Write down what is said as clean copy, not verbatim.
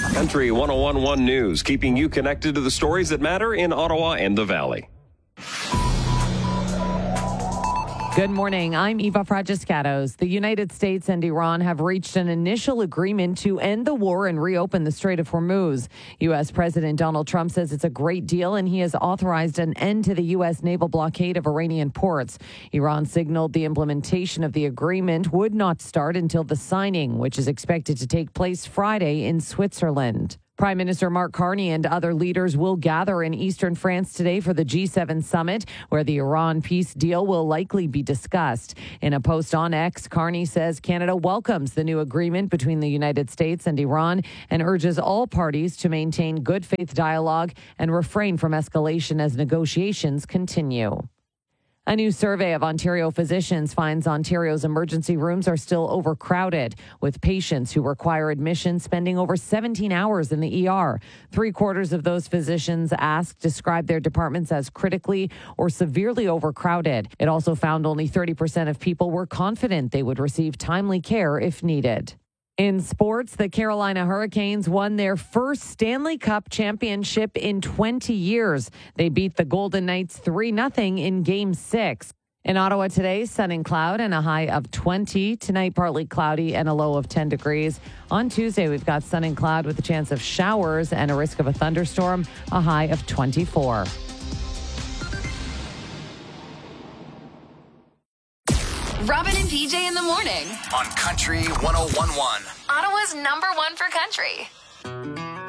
Country 101.1 News, keeping you connected to the stories that matter in Ottawa and the Valley. Good morning. I'm Eva Fragiscatos. The United States and Iran have reached an initial agreement to end the war and reopen the Strait of Hormuz. U.S. President Donald Trump says it's a great deal, and he has authorized an end to the U.S. naval blockade of Iranian ports. Iran signaled the implementation of the agreement would not start until the signing, which is expected to take place Friday in Switzerland. Prime Minister Mark Carney and other leaders will gather in eastern France today for the G7 summit, where the Iran peace deal will likely be discussed. In a post on X, Carney says Canada welcomes the new agreement between the United States and Iran and urges all parties to maintain good faith dialogue and refrain from escalation as negotiations continue. A new survey of Ontario physicians finds Ontario's emergency rooms are still overcrowded, with patients who require admission spending over 17 hours in the ER. 3/4 of those physicians asked described their departments as critically or severely overcrowded. It also found only 30% of people were confident they would receive timely care if needed. In sports, the Carolina Hurricanes won their first Stanley Cup championship in 20 years. They beat the Golden Knights 3-0 in Game 6. In Ottawa today, sun and cloud and a high of 20. Tonight, partly cloudy and a low of 10 degrees. On Tuesday, we've got sun and cloud with a chance of showers and a risk of a thunderstorm, a high of 24. Robin and PJ in the morning on Country 101.1. Ottawa's #1 for country.